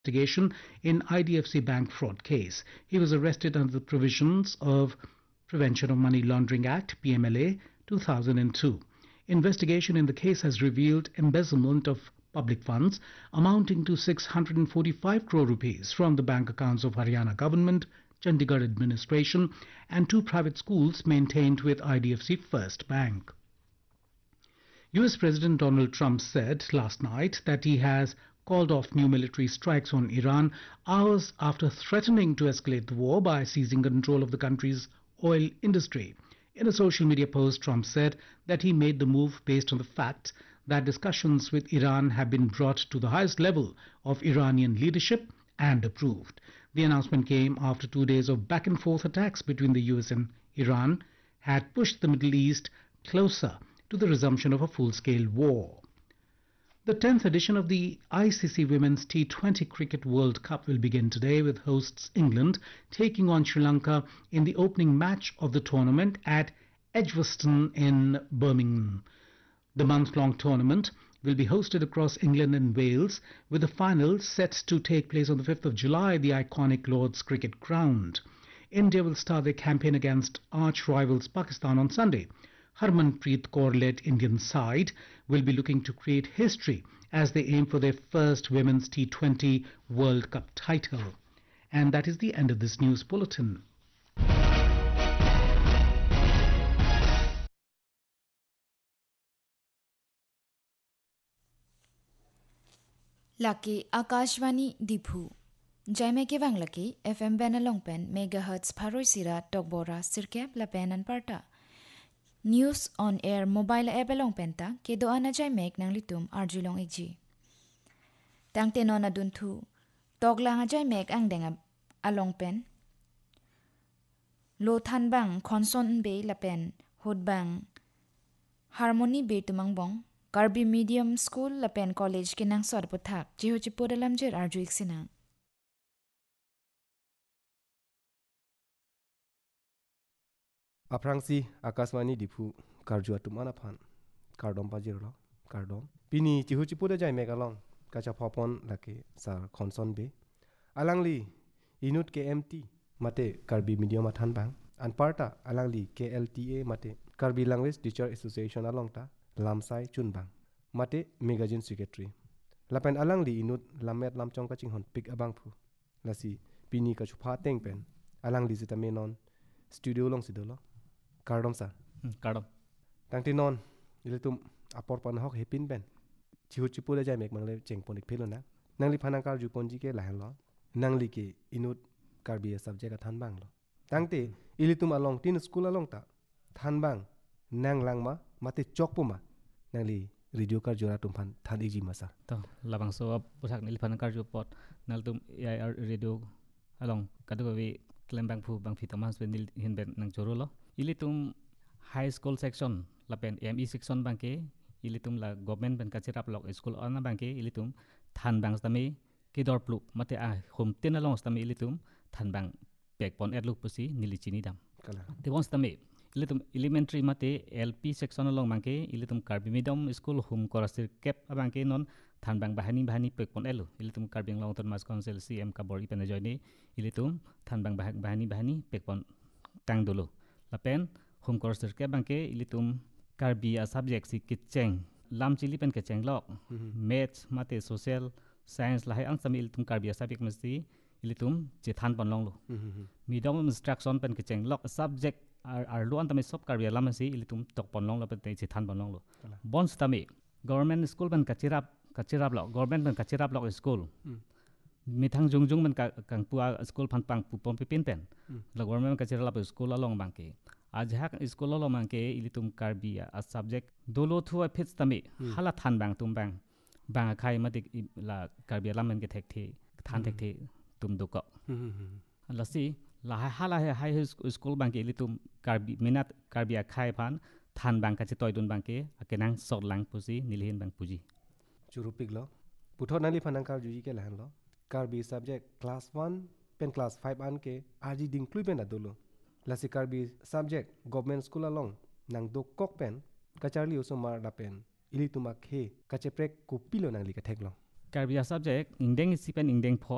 investigation in IDFC Bank fraud case. He was arrested under the provisions of Prevention of Money Laundering Act (PMLA) 2002. Investigation in the case has revealed embezzlement of public funds amounting to 645 crore rupees from the bank accounts of Haryana government, Chandigarh administration and two private schools maintained with IDFC First Bank. US President Donald Trump said last night that he has called off new military strikes on Iran hours after threatening to escalate the war by seizing control of the country's oil industry. In a social media post, Trump said that he made the move based on the fact that discussions with Iran have been brought to the highest level of Iranian leadership and approved. The announcement came after 2 days of back and forth attacks between the US and Iran had pushed the Middle East closer to the resumption of a full-scale war. The 10th edition of the ICC Women's T20 Cricket World Cup will begin today with hosts England taking on Sri Lanka in the opening match of the tournament at Edgbaston in Birmingham. The month-long tournament will be hosted across England and Wales, with the final set to take place on the 5th of July at the iconic Lord's Cricket Ground. India will start their campaign against arch-rivals Pakistan on Sunday. Harmanpreet Kaur-led Indian side will be looking to create history as they aim for their first Women's T20 World Cup title. And that is the end of this news bulletin. Lucky Akashvani Dipu Jaime ke wang lucky FM Benalongpen megahertz Paroi Sira Togbora Sirkep La Penan Parta News on air mobile app along penta ke doana Jaime nang litum arjulong igji Tangte nona duntu Toglang Jaime ang denga along pen Lo than bang konson be la pen hod bang Harmony be tumang bong Garbi Medium School La Pen College kinang sor puthak jiho chipo dalam jer arju iksina. Aprangsi Akaswani Dipu Karju Atumana Pan Kardom Pajirlo Kardom Pini jiho chipo da jai megalong kacha popon lake sar konson be Alangli Inut KMT mate Garbi Medium athan bang Anparta Alangli KLTA mate Garbi Language Teacher Association alongta Lamsai Chunbang Mate Magazine Secretary Lapen Alangli Inut Lamet Lamchong Kaching Hon Pik Abangpu Lasi Pini Kachupa Tengpen Alangli Zita Menon Studio Long Sidolo Kardom Sir Kardom Tangti Non Ilitum Aporpan Hok Hepin Ben Chihu Chipula Jai Mek Mangle Cheng Ponik Pilona Nangli Panakar Juponji Ke Lahan Lo Nangli Ke Inut Karbi Subject Athan Bang Lo Tangti Ilitum Along Tin School Along Ta Than Bang Nang Langma Mate Chokpuma Nangli Radio Karjura Tumpan Than Iji Masa to labang so pusak nil Panakar Jupot Naltum AIR Radio along Kadugawi Klembang Pu Bang Fitamas Benil Hinben Nang Chorolo Ilitum High School Section Lapen ME Section Banke Ilitum la Government Ben Kachirap Lok School Ona Banke Ilitum Than Bang Stami Kidor Plu Mate Hum Tin along Stami Ilitum Than Bang Pekpon Erluk Pusi Nilichini Dam They want Stami Ilitum elementary mate LP section along banke ilitum Karbi Medium School hum korasir kep abanke non than bang bahani pekpon elu ilitum Karbi long ton mas council CM kabori penajoini ilitum than bang bahani pekpon tang dulu lapen hum korasir kep banke ilitum Karbi a subject si kitcheng lam chili pen kitcheng lok maths mate social science lahai ang sami ilitum Karbi a subject mesti ilitum jethan pon long lu medium instruction pen kitcheng lok subject luan tami sob karya lama si ilitum tok ponlong lo pete chithan ponlong lo bons tami government school ban kachirap lo government ban kachirap lo school mithang jungjung ban kang pua school phan pang pu pom pipin pen lo government kachirap lo school along bangke ajhak school lo mangke ilitum karbi a subject dolo thu fits tami hala than bang tum bang bang khai matik la karbi lam ban ke thek the than thek the tum do ko lasi la hala high school bank ilitum karbi minat karbi khai phan than bank ka chitoy dun banke akenang sot lang pusi nilhin bang puji Churupik Lo Putho Nali Panangkar Juji Ke Lahan Lo Karbi subject class 1 pen class 5 an ke aji ding klui pen adolo Lasi Karbi subject government school along nang do kok pen kacharli usomar la pen ilituma khe kacheprek kupilo nang li ka theklo karbi subject indeng sipen indeng pho